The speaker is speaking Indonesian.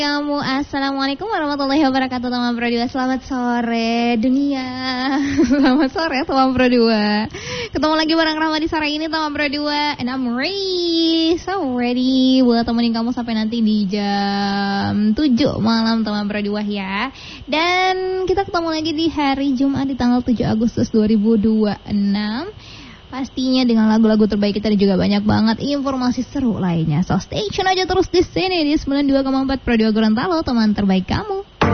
Kamu, assalamualaikum warahmatullahi wabarakatuh teman Pro 2. Selamat sore dunia. Selamat sore teman Pro 2. Ketemu lagi bareng Rahma di sore ini teman Pro 2. And I'm ready, so ready buat temenin kamu sampai nanti di jam 7 malam teman Pro 2 ya. Dan kita ketemu lagi di hari Jumat di tanggal 7 Agustus 2026. Pastinya dengan lagu-lagu terbaik kita dan juga banyak banget informasi seru lainnya. So stay tune aja terus di sini di 92,4 Pro 2 Gorontalo, teman terbaik kamu.